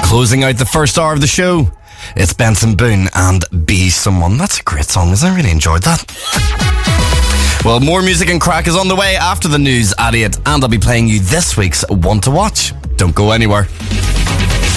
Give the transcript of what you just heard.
Closing out the first hour of the show, it's Benson Boone and Be Someone. That's a great song, isn't it? I really enjoyed that. Well, more music and crack is on the way after the news at 8, and I'll be playing you this week's One to Watch. Don't go anywhere.